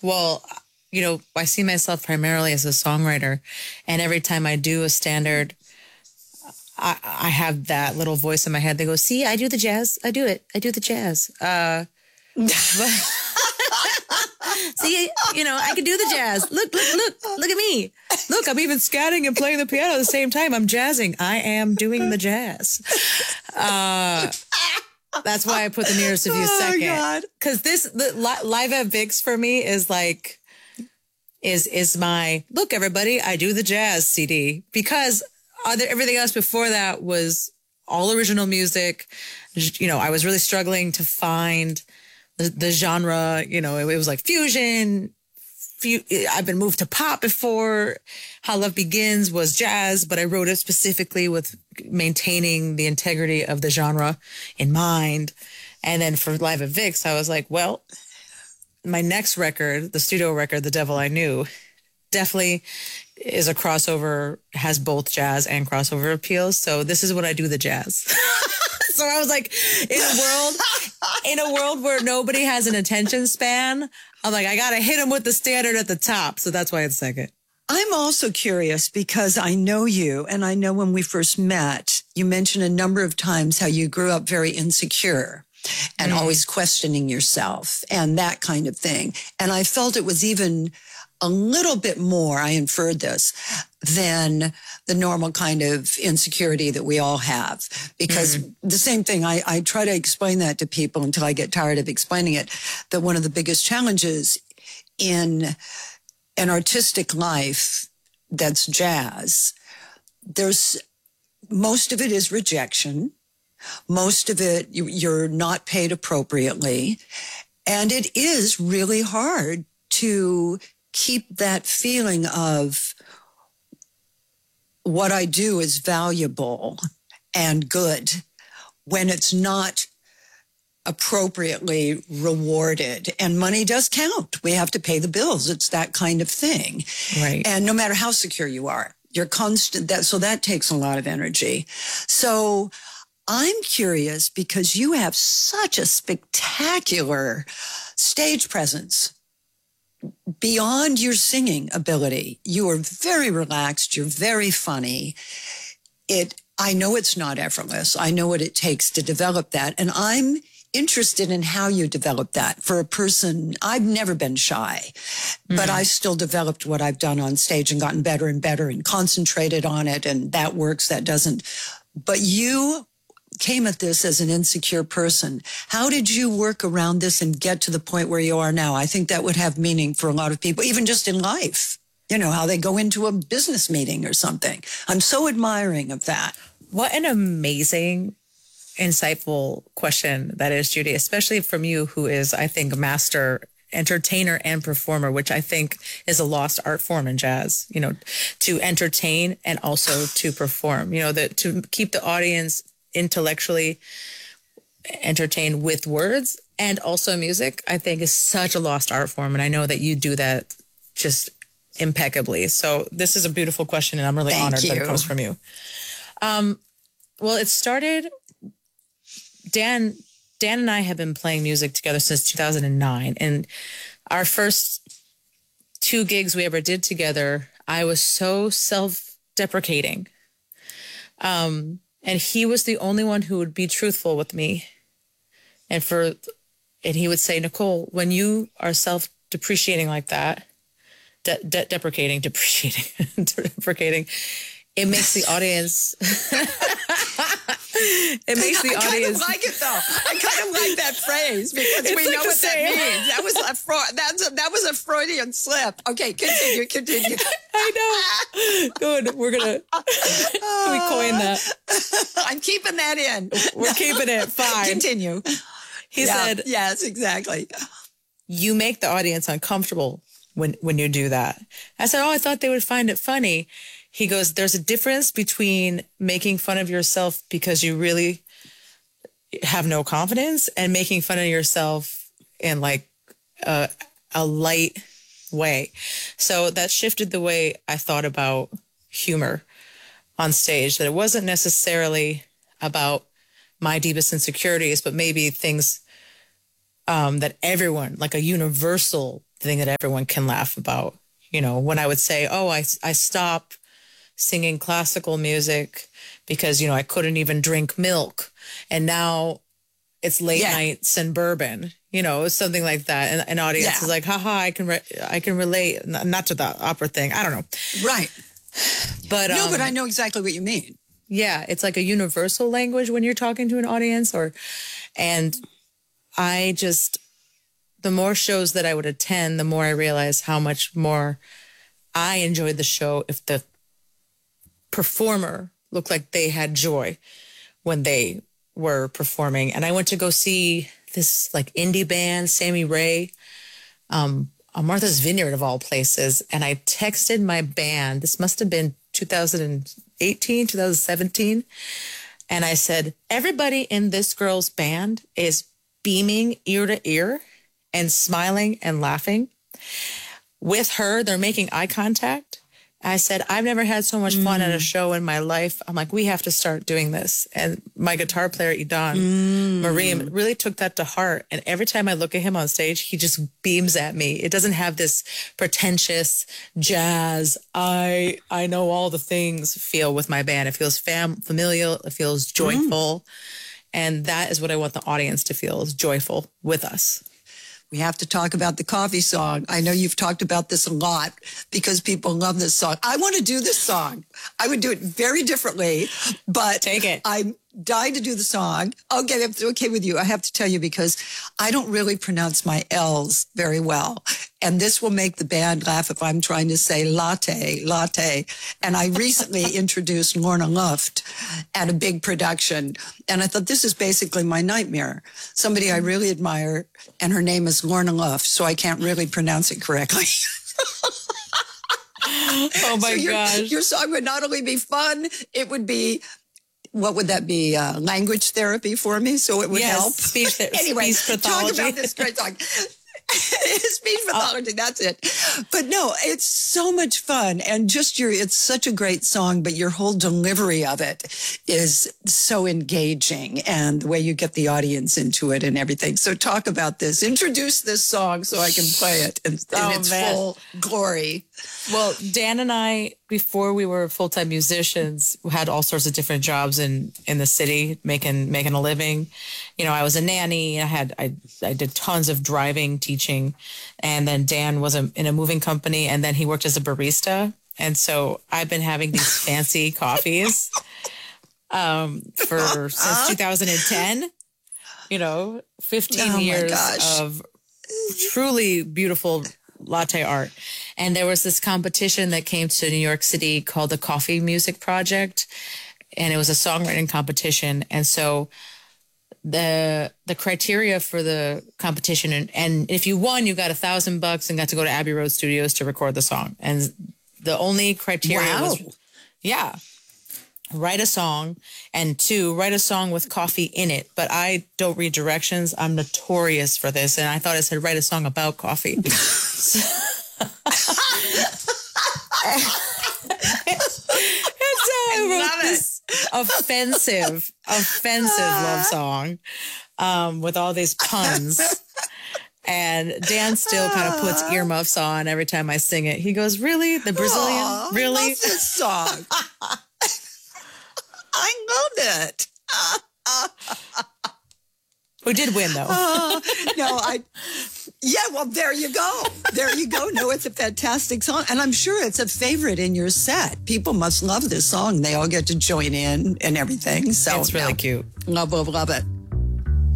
Well, I see myself primarily as a songwriter, and every time I do a standard, I have that little voice in my head that goes, see, I do the jazz. I do it. I do the jazz. But, see, I can do the jazz. Look at me. Look, I'm even scatting and playing the piano at the same time. I'm jazzing. I am doing the jazz. That's why I put the nearest of you second. Because Live at Vic's for me is like, is my, look, everybody, I do the jazz CD. Because everything else before that was all original music. I was really struggling to find the genre. It was like fusion. I've been moved to pop before. How Love Begins was jazz, but I wrote it specifically with maintaining the integrity of the genre in mind. And then for Live at Vic's, I was like, well, my next record, the studio record, The Devil I Knew, definitely is a crossover, has both jazz and crossover appeals. So this is what I do, the jazz. So I was like, in a world where nobody has an attention span, I'm like, I got to hit them with the standard at the top. So that's why it's second. I'm also curious because I know you, and I know when we first met, you mentioned a number of times how you grew up very insecure and always questioning yourself and that kind of thing. And I felt it was even a little bit more, I inferred this, than the normal kind of insecurity that we all have. Because the same thing, I try to explain that to people until I get tired of explaining it, that one of the biggest challenges in an artistic life that's jazz, most of it is rejection. Most of it, you're not paid appropriately. And it is really hard to keep that feeling of what I do is valuable and good when it's not appropriately rewarded. And money does count. We have to pay the bills. It's that kind of thing. Right. And no matter how secure you are, you're constant. So that takes a lot of energy. So I'm curious because you have such a spectacular stage presence. Beyond your singing ability, you are very relaxed. You're very funny. I know it's not effortless. I know what it takes to develop that. And I'm interested in how you develop that for a person. I've never been shy, but I still developed what I've done on stage and gotten better and better and concentrated on it. And that works, that doesn't. But you came at this as an insecure person. How did you work around this and get to the point where you are now? I think that would have meaning for a lot of people, even just in life. How they go into a business meeting or something. I'm so admiring of that. What an amazing, insightful question that is, Judy, especially from you, who is, I think, a master entertainer and performer, which I think is a lost art form in jazz, to entertain and also to perform, to keep the audience intellectually entertained with words and also music, I think is such a lost art form. And I know that you do that just impeccably. So this is a beautiful question, and I'm really honored that it comes from you. Well, it started, Dan and I have been playing music together since 2009. And our first 2 gigs we ever did together, I was so self-deprecating. And he was the only one who would be truthful with me. And he would say, Nicole, when you are self-depreciating like that, deprecating, it makes the audience. It makes the audience. I kind of like it, though. I kind of like that phrase because we know what that means. That was a Freudian slip. Okay, continue. I know. Good. We're gonna we coin that. I'm keeping that in. We're keeping it. Fine. Continue. He said, "Yes, exactly. You make the audience uncomfortable when you do that." I said, "Oh, I thought they would find it funny." He goes, "There's a difference between making fun of yourself because you really have no confidence and making fun of yourself in like a light way." So that shifted the way I thought about humor on stage, that it wasn't necessarily about my deepest insecurities, but maybe things that everyone, like a universal thing that everyone can laugh about. You know, when I would say, oh, I stopped singing classical music because, you know, I couldn't even drink milk. And now it's late nights and bourbon, you know, something like that. And an audience is like, haha, I can relate. Not to the opera thing. I don't know. Right. But no, but I know exactly what you mean. Yeah. It's like a universal language when you're talking to an audience and I just, the more shows that I would attend, the more I realized how much more I enjoyed the show if the performer looked like they had joy when they were performing. And I went to go see this like indie band, Sammy Ray, on Martha's Vineyard of all places. And I texted my band, this must have been 2018, 2017. And I said, everybody in this girl's band is beaming ear to ear and smiling and laughing. With her, they're making eye contact. I said, I've never had so much fun at a show in my life. I'm like, we have to start doing this. And my guitar player, Idan Marim, really took that to heart. And every time I look at him on stage, he just beams at me. It doesn't have this pretentious jazz, I know all the things feel with my band. It feels familial. It feels joyful. And that is what I want the audience to feel, is joyful with us. We have to talk about the coffee song. I know you've talked about this a lot because people love this song. I want to do this song. I would do it very differently, but take it. I'm dying to do the song. Okay, it's okay with you. I have to tell you because I don't really pronounce my L's very well. And this will make the band laugh if I'm trying to say latte. And I recently introduced Lorna Luft at a big production. And I thought, this is basically my nightmare. Somebody I really admire, and her name is Lorna Luft, so I can't really pronounce it correctly. Oh my gosh. Your song would not only be fun, it would be, what would that be? Language therapy for me, so it would help. Speech anyway, speech talk pathology. about this great song. Speech pathology, that's it. But no, it's so much fun. And just it's such a great song, but your whole delivery of it is so engaging and the way you get the audience into it and everything. So talk about this. Introduce this song so I can play it in its full glory. Well, Dan and I, before we were full-time musicians, had all sorts of different jobs in the city, making a living. You know, I was a nanny. I did tons of driving, teaching, and then Dan was in a moving company, and then he worked as a barista. And so I've been having these fancy coffees since 2010. You know, 15 years of truly beautiful latte art. And there was this competition that came to New York City called the Coffee Music Project. And it was a songwriting competition. And so the criteria for the competition, and if you won, you got $1,000 and got to go to Abbey Road Studios to record the song. And the only criteria was, write a song, and 2, write a song with coffee in it. But I don't read directions. I'm notorious for this. And I thought it said write a song about coffee. I wrote this offensive love song with all these puns. And Dan still kind of puts earmuffs on every time I sing it. He goes, really? The Brazilian? Really? I love this song. I love it. We did win, though. Well, there you go. There you go. No, it's a fantastic song. And I'm sure it's a favorite in your set. People must love this song. They all get to join in and everything. So it's really cute. Love it.